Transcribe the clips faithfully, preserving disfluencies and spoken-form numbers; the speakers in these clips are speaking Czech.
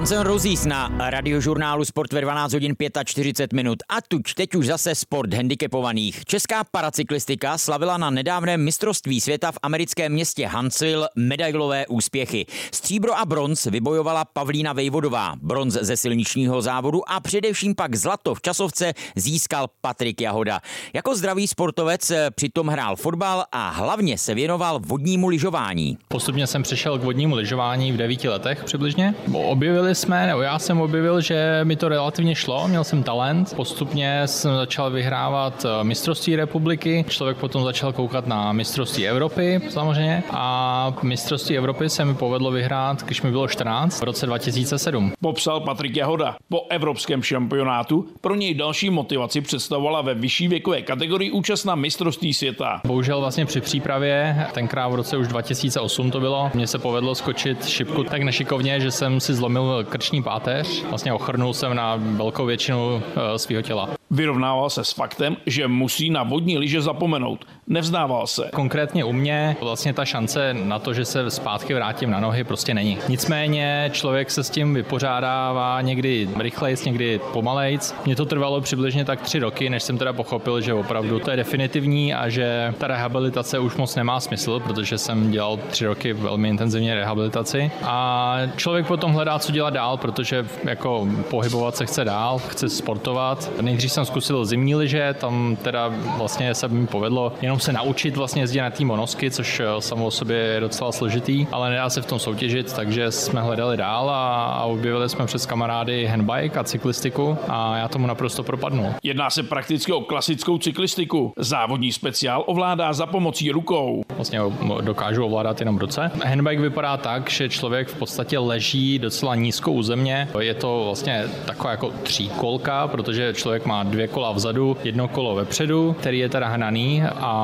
Guns N' Roses na radiožurnálu Sport ve dvanáct hodin čtyřicet pět minut. A tuď, teď už zase sport handicapovaných. Česká paracyklistika slavila na nedávném mistrovství světa v americkém městě Huntsville medailové úspěchy. Stříbro a bronz vybojovala Pavlína Vejvodová, bronz ze silničního závodu a především pak zlato v časovce získal Patrik Jahoda. Jako zdravý sportovec přitom hrál fotbal a hlavně se věnoval vodnímu lyžování. Postupně jsem přešel k vodnímu lyžování v devíti letech přibližně. Objevili jsme, nebo já jsem objevil, že mi to relativně šlo, měl jsem talent. Postupně jsem začal vyhrávat mistrovství republiky. Člověk potom začal koukat na mistrovství Evropy samozřejmě a mistrovství Evropy se mi povedlo vyhrát, když mi bylo čtrnáct, v roce dva tisíce sedm. Popsal Patrik Jahoda. Po evropském šampionátu pro něj další motivaci představovala ve vyšší věkové kategorii účast na mistrovství světa. Bohužel vlastně při přípravě, tenkrát v roce už dva tisíce osm to bylo, mně se povedlo skočit šipku tak nešikovně, že jsem si zlomil krční páteř. Vlastně ochrnul jsem na velkou většinu svého těla. Vyrovnával se s faktem, že musí na vodní lyže zapomenout. Nevzdával se. Konkrétně u mě vlastně ta šance na to, že se zpátky vrátím na nohy, prostě není. Nicméně člověk se s tím vypořádává někdy rychlejc, někdy pomalejc. Mně to trvalo přibližně tak tři roky, než jsem teda pochopil, že opravdu to je definitivní a že ta rehabilitace už moc nemá smysl, protože jsem dělal tři roky velmi intenzivně rehabilitaci. A člověk potom hledá, co dělat dál, protože jako pohybovat se chce dál, chce sportovat. Nejdřív jsem zkusil zimní lyže, tam teda vlastně se mi povedlo jenom se naučit vlastně jezdit na té monosky, což samo o sobě je docela složitý, ale nedá se v tom soutěžit, takže jsme hledali dál a, a objevili jsme přes kamarády handbike a cyklistiku a já tomu naprosto propadnul. Jedná se prakticky o klasickou cyklistiku. Závodní speciál ovládá za pomocí rukou. Vlastně dokážu ovládat jenom ruce. Handbike vypadá tak, že člověk v podstatě leží docela nízko u země. Je to vlastně taková jako tříkolka, protože člověk má dvě kola vzadu, jedno kolo vepředu, který je teda hnaný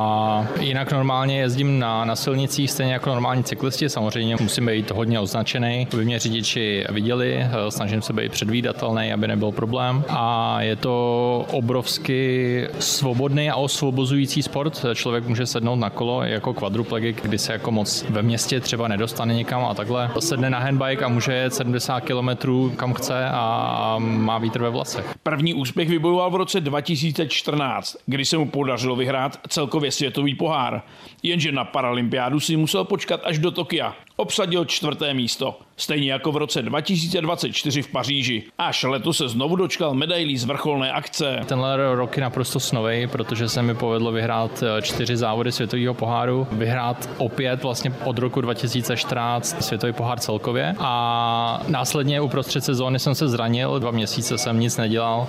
a jinak normálně jezdím na, na silnicích stejně jako normální cyklisti. Samozřejmě musím být hodně označený, aby mě řidiči viděli, snažím se být předvídatelný, aby nebyl problém a je to obrovsky svobodný a osvobozující sport. Člověk může sednout na kolo jako quadruplegik, kdy se jako moc ve městě třeba nedostane někam a takhle. Sedne na handbike a může jet sedmdesát kilometrů kam chce a má vítr ve vlasech. První úspěch vybojoval v roce dva tisíce čtrnáct, kdy se mu podařilo vyhrát celkově světový pohár. Jenže na paralympiádu si musel počkat až do Tokia. Obsadil čtvrté místo, stejně jako v roce dva tisíce dvacet čtyři v Paříži. Až letos se znovu dočkal medailí z vrcholné akce. Tenhle rok je naprosto snovej, protože se mi povedlo vyhrát čtyři závody světového poháru, vyhrát opět vlastně od roku dva tisíce čtrnáct světový pohár celkově a následně uprostřed sezóny jsem se zranil, dva měsíce jsem nic nedělal